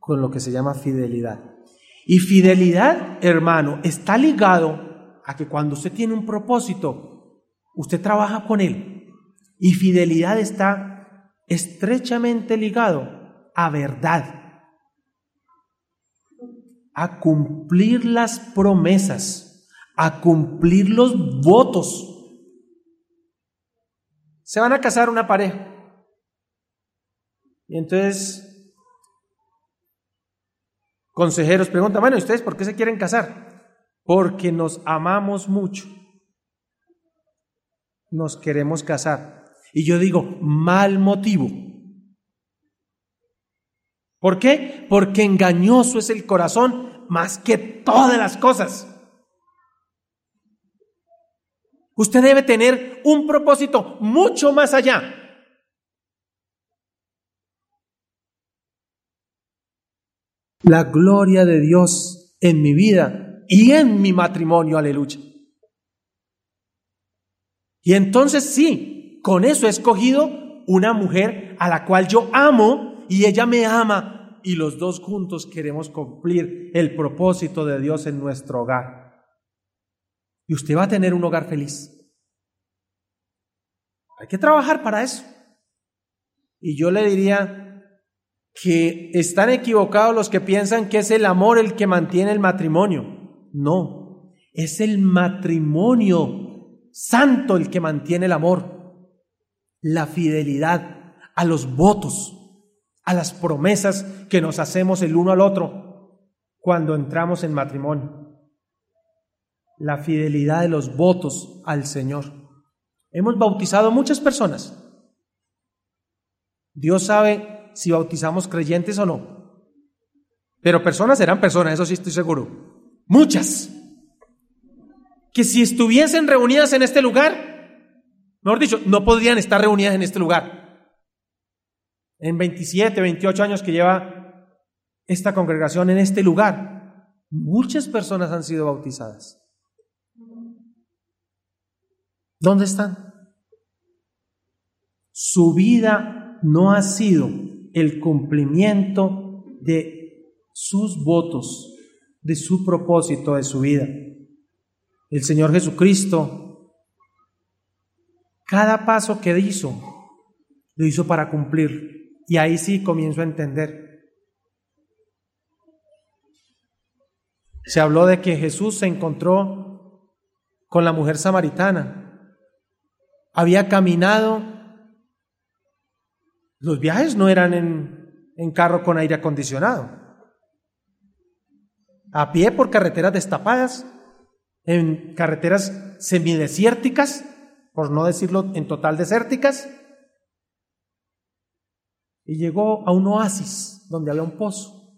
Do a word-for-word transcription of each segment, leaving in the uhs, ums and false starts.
con lo que se llama fidelidad. Y fidelidad, hermano, está ligado a que cuando usted tiene un propósito, usted trabaja con él. Y fidelidad está estrechamente ligado a verdad, a cumplir las promesas, a cumplir los votos. Se van a casar una pareja. Y entonces, consejeros preguntan, bueno, ¿y ustedes por qué se quieren casar? Porque nos amamos mucho. Nos queremos casar. Y yo digo, mal motivo. ¿Por qué? Porque engañoso es el corazón más que todas las cosas. Usted debe tener un propósito mucho más allá. La gloria de Dios en mi vida y en mi matrimonio, aleluya. Y entonces sí, con eso he escogido una mujer a la cual yo amo y ella me ama y los dos juntos queremos cumplir el propósito de Dios en nuestro hogar. Y usted va a tener un hogar feliz. Hay que trabajar para eso. Y yo le diría que están equivocados los que piensan que es el amor el que mantiene el matrimonio. No, es el matrimonio santo el que mantiene el amor, la fidelidad a los votos, a las promesas que nos hacemos el uno al otro cuando entramos en matrimonio. La fidelidad de los votos al Señor. Hemos bautizado muchas personas. Dios sabe si bautizamos creyentes o no. Pero personas serán personas, eso sí estoy seguro. Muchas. Que si estuviesen reunidas en este lugar, mejor dicho, no podrían estar reunidas en este lugar. En veintisiete, veintiocho años que lleva esta congregación en este lugar, muchas personas han sido bautizadas. ¿Dónde están? Su vida no ha sido el cumplimiento de sus votos, de su propósito de su vida. El Señor Jesucristo, cada paso que hizo, lo hizo para cumplir. Y ahí sí comienzo a entender. Se habló de que Jesús se encontró con la mujer samaritana. Había caminado. Los viajes no eran en, en carro con aire acondicionado. A pie por carreteras destapadas, en carreteras semidesérticas, por no decirlo en total desérticas. Y llegó a un oasis donde había un pozo.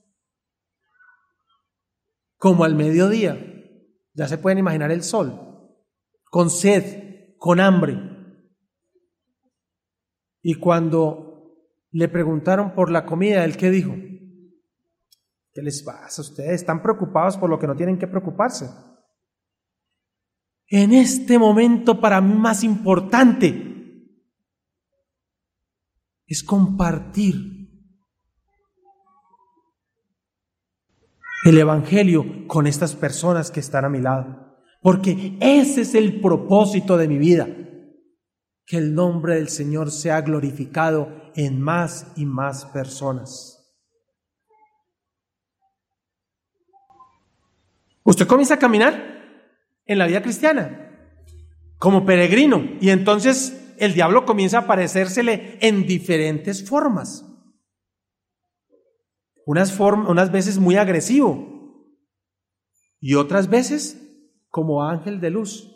Como al mediodía, ya se pueden imaginar el sol, con sed, con hambre. Y cuando le preguntaron por la comida, ¿él qué dijo? ¿Qué les pasa a ustedes? Están preocupados por lo que no tienen que preocuparse. En este momento para mí más importante es compartir el evangelio con estas personas que están a mi lado, porque ese es el propósito de mi vida. Que el nombre del Señor sea glorificado en más y más personas. Usted comienza a caminar en la vida cristiana como peregrino y entonces el diablo comienza a aparecérsele en diferentes formas. Unas, form- unas veces muy agresivo y otras veces como ángel de luz.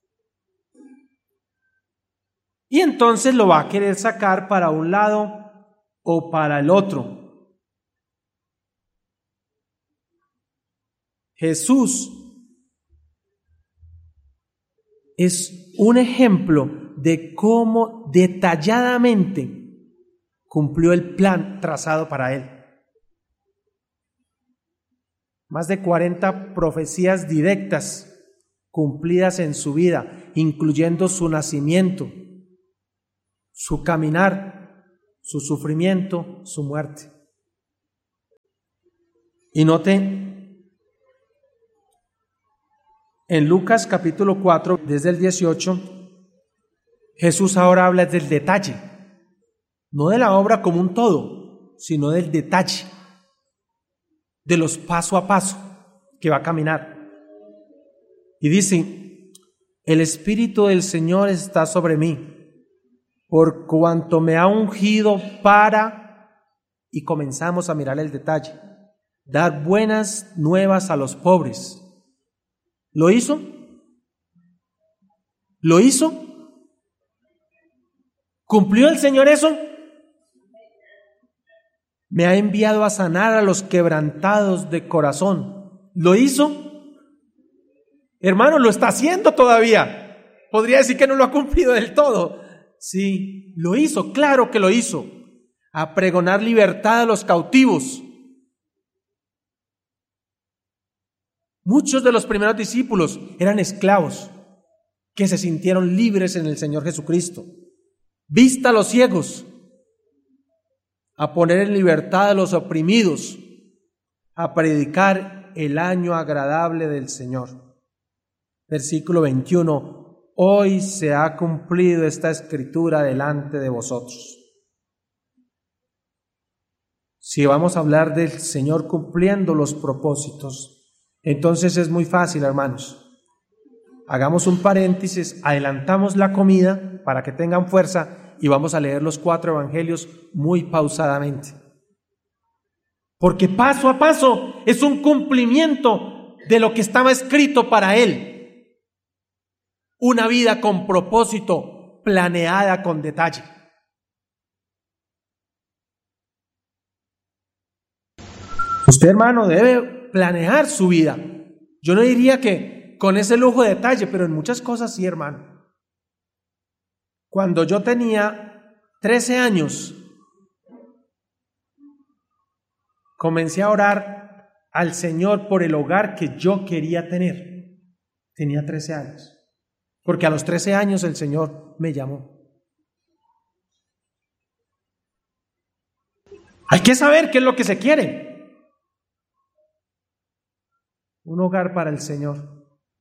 Y entonces lo va a querer sacar para un lado o para el otro. Jesús es un ejemplo de cómo detalladamente cumplió el plan trazado para él. Más de cuarenta profecías directas cumplidas en su vida, incluyendo su nacimiento, su caminar, su sufrimiento, su muerte. Y note, en Lucas capítulo cuatro, desde el dieciocho, Jesús ahora habla del detalle, no de la obra como un todo, sino del detalle, de los paso a paso que va a caminar. Y dice, el Espíritu del Señor está sobre mí, por cuanto me ha ungido para, y comenzamos a mirar el detalle, dar buenas nuevas a los pobres. ¿Lo hizo? ¿Lo hizo? ¿Cumplió el Señor eso? Me ha enviado a sanar a los quebrantados de corazón. ¿Lo hizo? Hermano, lo está haciendo todavía. Podría decir que no lo ha cumplido del todo. Sí, lo hizo, claro que lo hizo. A pregonar libertad a los cautivos. Muchos de los primeros discípulos eran esclavos que se sintieron libres en el Señor Jesucristo. Vista a los ciegos, a poner en libertad a los oprimidos, a predicar el año agradable del Señor. Versículo veintiuno, hoy se ha cumplido esta escritura delante de vosotros. Si vamos a hablar del Señor cumpliendo los propósitos, entonces es muy fácil, hermanos. Hagamos un paréntesis, adelantamos la comida para que tengan fuerza y vamos a leer los cuatro evangelios muy pausadamente. Porque paso a paso es un cumplimiento de lo que estaba escrito para él. Una vida con propósito, planeada con detalle. Usted, hermano, debe planear su vida. Yo no diría que con ese lujo de detalle, pero en muchas cosas sí, hermano. Cuando yo tenía trece años, comencé a orar al Señor por el hogar que yo quería tener. Tenía trece años, porque a los trece años el Señor me llamó. Hay que saber qué es lo que se quiere. Un hogar para el Señor.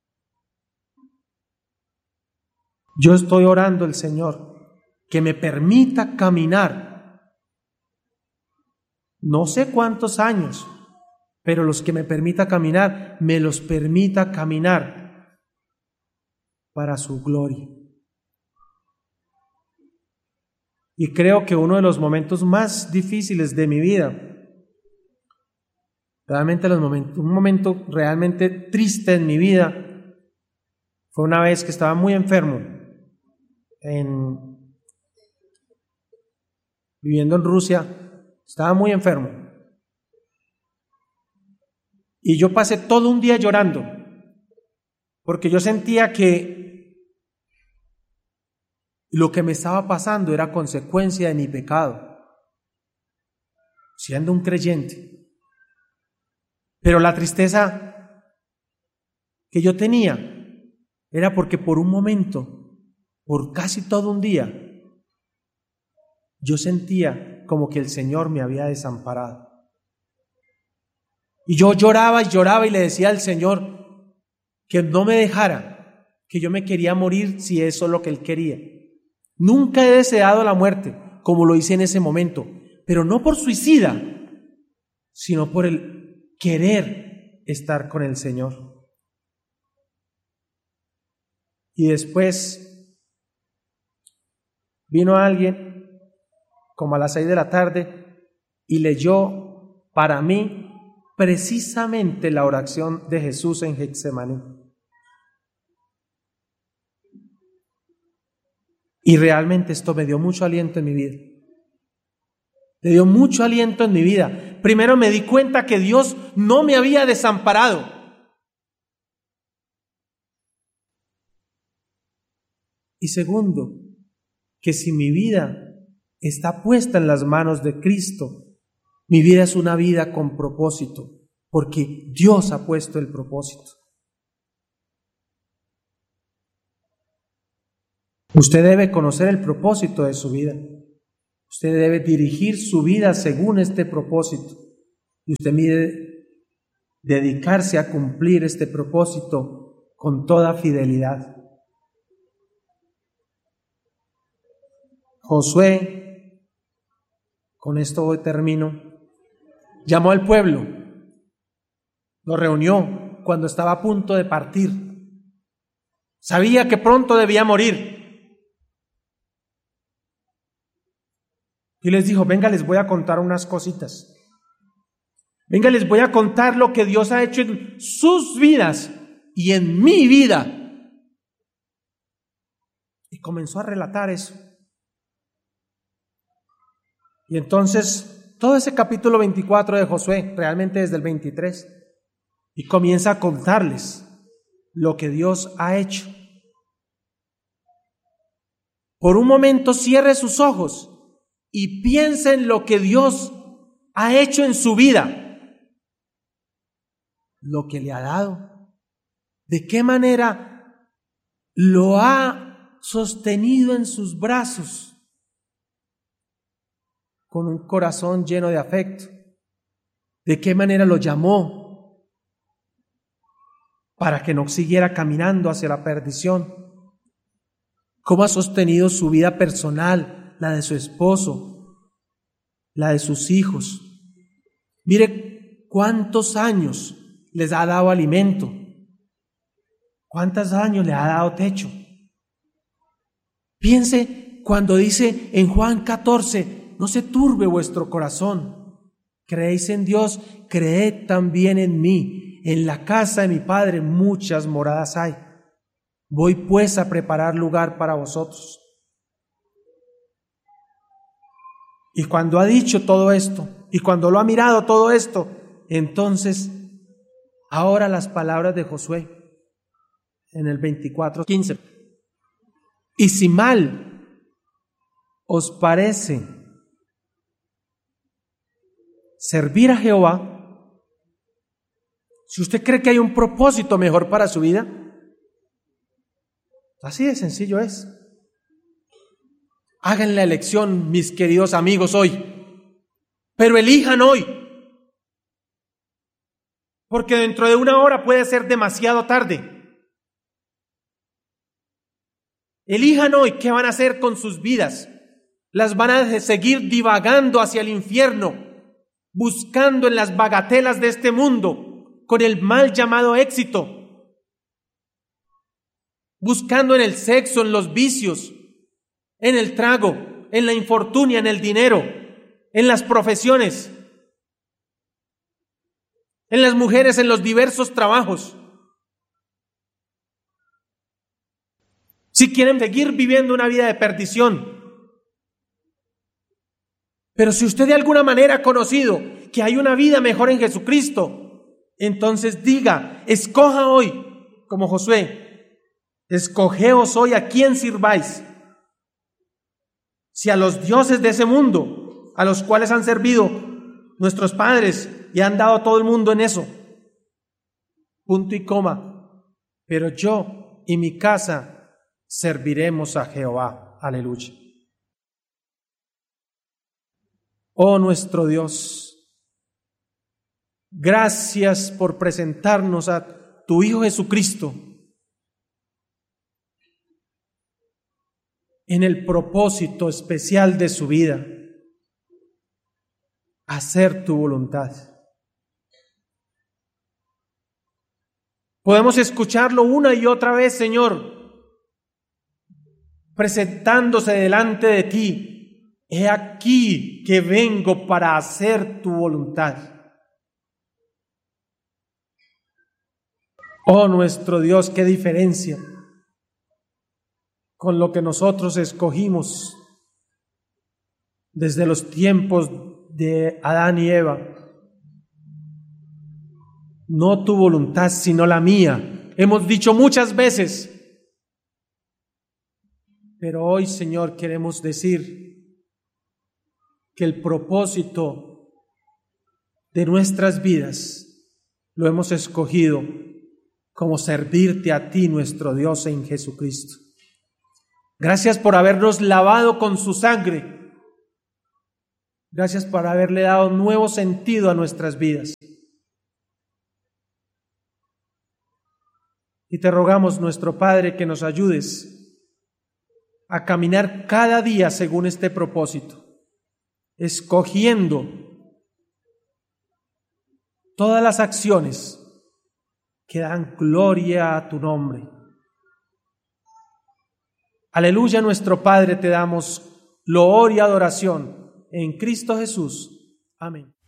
Yo estoy orando al Señor que me permita caminar, no sé cuántos años, pero los que me permita caminar, me los permita caminar para su gloria. Y creo que uno de los momentos más difíciles de mi vida, realmente los momentos, un momento realmente triste en mi vida, fue una vez que estaba muy enfermo. En, viviendo en Rusia, estaba muy enfermo y yo pasé todo un día llorando porque yo sentía que lo que me estaba pasando era consecuencia de mi pecado, siendo un creyente. Pero la tristeza que yo tenía era porque por un momento, por casi todo un día, yo sentía como que el Señor me había desamparado. Y yo lloraba y lloraba y le decía al Señor que no me dejara, que yo me quería morir si eso es lo que Él quería. Nunca he deseado la muerte, como lo hice en ese momento, pero no por suicida, sino por el querer estar con el Señor. Y después vino alguien como a las seis de la tarde y leyó para mí precisamente la oración de Jesús en Getsemaní. Y realmente esto me dio mucho aliento en mi vida. Me dio mucho aliento en mi vida. Primero me di cuenta que Dios no me había desamparado. Y segundo, que si mi vida está puesta en las manos de Cristo, mi vida es una vida con propósito, porque Dios ha puesto el propósito. Usted debe conocer el propósito de su vida. Usted debe dirigir su vida según este propósito. Y usted mide, dedicarse a cumplir este propósito con toda fidelidad. Josué, con esto hoy termino, llamó al pueblo, lo reunió cuando estaba a punto de partir. Sabía que pronto debía morir. Y les dijo, venga, les voy a contar unas cositas. Venga, les voy a contar lo que Dios ha hecho en sus vidas y en mi vida. Y comenzó a relatar eso. Y entonces, todo ese capítulo veinticuatro de Josué, realmente desde el veintitrés, y comienza a contarles lo que Dios ha hecho. Por un momento cierre sus ojos y piense en lo que Dios ha hecho en su vida, lo que le ha dado, de qué manera lo ha sostenido en sus brazos, con un corazón lleno de afecto, de qué manera lo llamó para que no siguiera caminando hacia la perdición, cómo ha sostenido su vida personal, la de su esposo, la de sus hijos. Mire cuántos años les ha dado alimento, cuántos años le ha dado techo. Piense cuando dice en Juan catorce, no se turbe vuestro corazón, creéis en Dios, creed también en mí. En la casa de mi Padre muchas moradas hay. Voy pues a preparar lugar para vosotros. Y cuando ha dicho todo esto, y cuando lo ha mirado todo esto, entonces, ahora las palabras de Josué, en el veinticuatro quince. Y si mal os parece servir a Jehová, si usted cree que hay un propósito mejor para su vida, así de sencillo es. Hagan la elección, mis queridos amigos, hoy, pero elijan hoy, porque dentro de una hora puede ser demasiado tarde. Elijan hoy qué van a hacer con sus vidas. Las van a seguir divagando hacia el infierno, buscando en las bagatelas de este mundo, con el mal llamado éxito, buscando en el sexo, en los vicios, en el trago, en la infortunia, en el dinero, en las profesiones, en las mujeres, en los diversos trabajos. Si quieren seguir viviendo una vida de perdición, pero si usted de alguna manera ha conocido que hay una vida mejor en Jesucristo, entonces diga, escoja hoy, como Josué, escogeos hoy a quién sirváis. Si a los dioses de ese mundo, a los cuales han servido nuestros padres y han dado a todo el mundo en eso, punto y coma, pero yo y mi casa serviremos a Jehová. Aleluya. Oh nuestro Dios, gracias por presentarnos a tu Hijo Jesucristo en el propósito especial de su vida, hacer tu voluntad. Podemos escucharlo una y otra vez, Señor, presentándose delante de ti. He aquí que vengo para hacer tu voluntad. Oh nuestro Dios, qué diferencia con lo que nosotros escogimos desde los tiempos de Adán y Eva. No tu voluntad, sino la mía. Hemos dicho muchas veces, pero hoy, Señor, queremos decir que el propósito de nuestras vidas lo hemos escogido como servirte a ti, nuestro Dios, en Jesucristo. Gracias por habernos lavado con su sangre. Gracias por haberle dado nuevo sentido a nuestras vidas. Y te rogamos, nuestro Padre, que nos ayudes a caminar cada día según este propósito, escogiendo todas las acciones que dan gloria a tu nombre. Aleluya, nuestro Padre, te damos loor y adoración en Cristo Jesús. Amén.